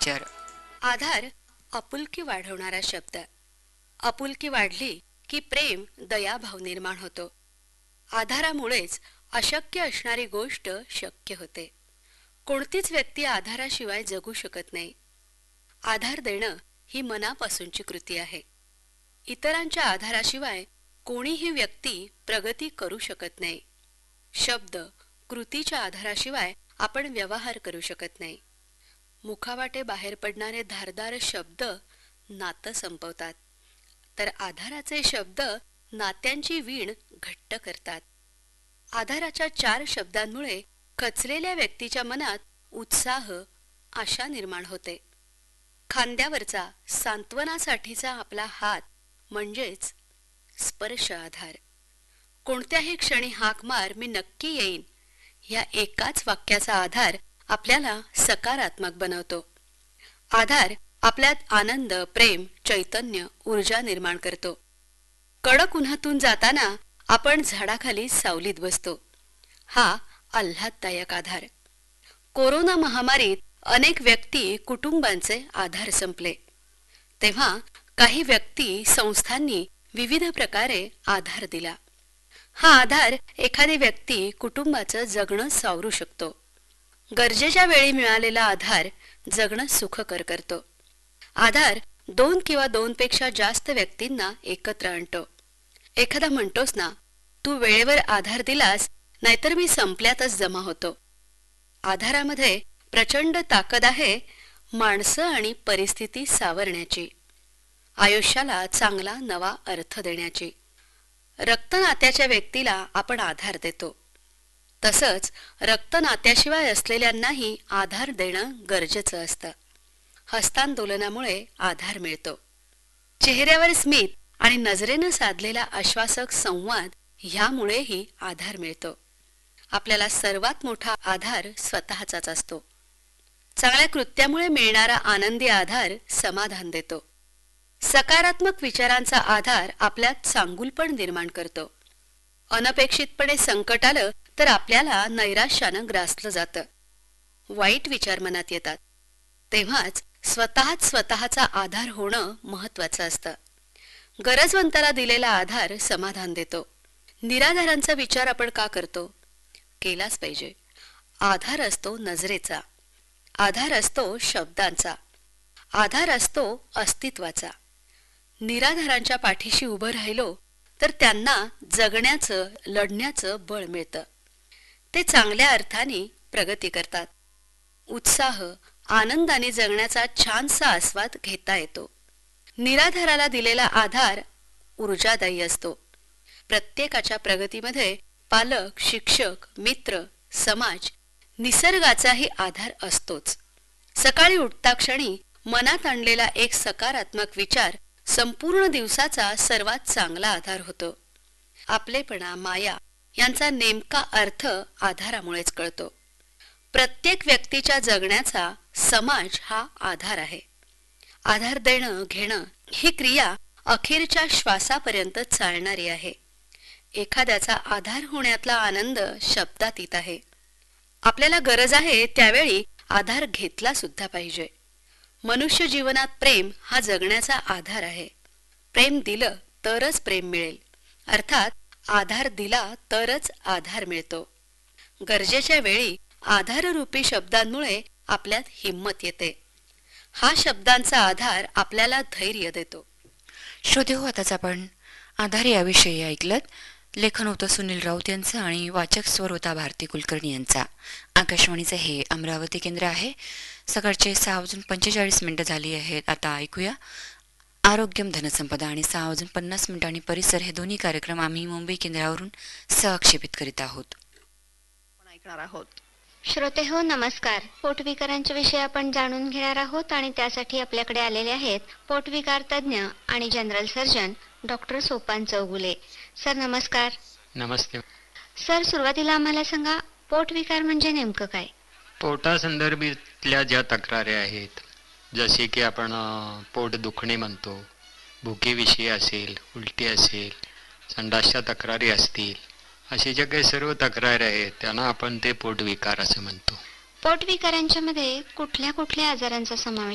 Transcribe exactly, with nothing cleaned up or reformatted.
विचार. आधार आपुलकी वाढवणारा शब्द. आपुलकी वाढली की प्रेम, दयाभाव निर्माण होतो. आधारामुळेच अशक्य असणारी गोष्ट शक्य होते. कोणतीच व्यक्ती आधाराशिवाय जगू शकत नाही. आधार देणं ही मनापासूनची कृती आहे. इतरांच्या आधाराशिवाय कोणीही व्यक्ती प्रगती करू शकत नाही. शब्द, कृतीच्या आधाराशिवाय आपण व्यवहार करू शकत नाही. मुखावाटे बाहेर पडणारे धारदार शब्द नातं संपवतात, तर आधाराचे शब्द नात्यांची वीण घट्ट करतात. आधाराच्या चार शब्दांमुळे खचलेल्या व्यक्तीच्या मनात उत्साह, आशा निर्माण होते. खांद्यावरचा सांत्वनासाठीचा आपला हात म्हणजेच स्पर्श आधार. कोणत्याही क्षणी हाक मार, मी नक्की येईन, या एकाच वाक्याचा आधार आपल्याला सकारात्मक बनवतो. आधार आपल्यात आनंद, प्रेम, चैतन्य, ऊर्जा निर्माण करतो. कडक उन्हातून जाताना आपण झाडाखाली सावलीत बसतो. हा आल्हाददायक आधार. कोरोना महामारीत अनेक व्यक्ती, कुटुंबांचे आधार संपले. तेव्हा काही व्यक्ती, संस्थांनी विविध प्रकारे आधार दिला. हा आधार एखादी व्यक्ती, कुटुंबाचं जगणं सावरू शकतो. गरजेच्या वेळी मिळालेला आधार जगणं सुखकर करतो. आधार दोन किंवा दोनपेक्षा जास्त व्यक्तींना एकत्र आणतो. एखादा म्हणतोस ना, तू वेळेवर आधार दिलास, नाहीतर मी संपल्यातच जमा होतो. आधारामध्ये प्रचंड ताकद आहे, माणसं आणि परिस्थिती सावरण्याची, आयुष्याला चांगला नवा अर्थ देण्याची. रक्तनात्याच्या व्यक्तीला आपण आधार देतो, तसंच रक्तनात्याशिवाय असलेल्यांनाही आधार देणं गरजेचं असतं. हस्तांदोलनामुळे आधार मिळतो. चेहऱ्यावर स्मित आणि नजरेनं साधलेला आश्वासक संवाद ह्यामुळेही आधार मिळतो. आपल्याला सर्वात मोठा आधार स्वतःचाच असतो. चांगल्या कृत्यामुळे मिळणारा आनंदी आधार समाधान देतो. सकारात्मक विचारांचा आधार आपल्यात चांगुलपण निर्माण करतो. अनपेक्षितपणे संकट आलं तर आपल्याला नैराश्यानं ग्रासलं जातं. वाईट विचार मनात येतात. तेव्हाच स्वतःच स्वतःचा आधार होणं महत्वाचं असतं. गरजवंताला दिलेला आधार समाधान देतो. निराधारांचा विचार आपण का करतो? केलाच पाहिजे. आधार असतो नजरेचा, आधार असतो शब्दांचा, आधार असतो अस्तित्वाचा. निराधारांच्या पाठीशी उभं राहिलो तर त्यांना जगण्याचं, लढण्याचं बळ मिळतं. ते चांगल्या अर्थाने प्रगती करतात. उत्साह, आनंदाने जगण्याचा छानसा आस्वाद घेता येतो. निराधाराला दिलेला आधार ऊर्जादायी असतो. प्रत्येकाच्या प्रगतीमध्ये पालक, शिक्षक, मित्र, समाज, निसर्गाचाही आधार असतोच. सकाळी उठता क्षणी मनात आणलेला एक सकारात्मक विचार संपूर्ण दिवसाचा सर्वात चांगला आधार होतो. आपलेपणा, माया यांचा नेमका अर्थ आधारामुळेच कळतो. प्रत्येक व्यक्तीच्या जगण्याचा समाज हा आधार आहे. आधार देणं, घेणं ही क्रिया अखेरच्या श्वासापर्यंत चालणारी आहे. एखाद्याचा आधार होण्यातला आनंद शब्दात येत आहे. आपल्याला गरज आहे त्यावेळी आधार घेतला सुद्धा पाहिजे. मनुष्य जीवनात प्रेम हा जगण्याचा आधार आहे. प्रेम दिलं तरच प्रेम मिळेल, अर्थात आधार दिला तरच आधार मिळतो. गरजेच्या वेळी आधाररूपी शब्दांमुळे आपल्यात हिंमत येते. हा शब्दांचा आधार आपल्याला धैर्य देतो. श्रोते हो, आताच आपण आधार याविषयी ऐकलत. लेखन होतं सुनील राऊत यांचं आणि वाचक स्वर होता भारती कुलकर्णी यांचा. आकाशवाणीचे हे अमरावती केंद्र आहे. सकाळचे सहा वाजून पंचेचाळीस मिनिटं झाली आहेत. आता ऐकूया आरोग्यम धनसंपदा आणि सहा वाजून पन्नास मिनिटांनी परिसर हे दोन्ही कार्यक्रम आम्ही मुंबई केंद्रावरून सहक्षेपित करीत आहोत. ऐकणार आहोत. श्रोते हो, नमस्कार. पोटविकारांच्या विषयी आपण जाणून घेणार आहोत आणि त्यासाठी आपल्याकडे आलेले आहेत पोटविकार तज्ज्ञ आणि general surgeon doctor Sopan Chougule. Sir नमस्कार. नमस्ते सर, सुरुवातीला आम्हाला सांगा, पोटविकार म्हणजे नेमकं काय? पोटासंदर्भातल्या ज्या तक्रारी आहेत, जसे की आपण पोट दुखणे म्हणतो, भुकेविषयी असेल, उलटी असेल, संडासच्या तक्रारी असतील, असे ज्या काही सर्व तक्रारी आहेत त्यांना आपण ते पोटविकार असं म्हणतो. पोटविकारांच्या मध्ये कुठल्या कुठल्या आजारांचा समावेश